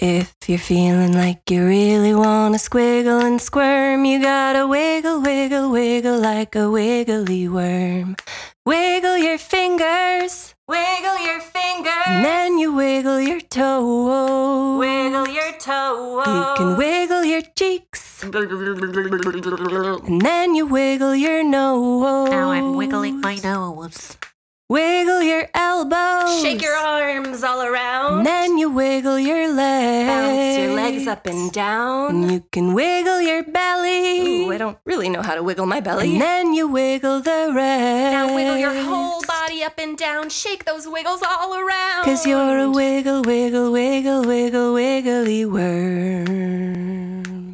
If you're feeling like you really wanna squiggle and squirm, you gotta wiggle, wiggle, wiggle like a wiggly worm. Wiggle your fingers, wiggle your fingers, and then you wiggle your toes. Wiggle your toes. You can wiggle your cheeks, and then you wiggle your nose. Now I'm wiggling my nose. Wiggle your elbows. Shake your arms all around. And then you wiggle your legs. Bounce your legs up and down. And you can wiggle your belly. Ooh, I don't really know how to wiggle my belly. And then you wiggle the rest. Now wiggle your whole body up and down. Shake those wiggles all around. 'Cause you're a wiggle, wiggle, wiggle, wiggle, wiggly worm.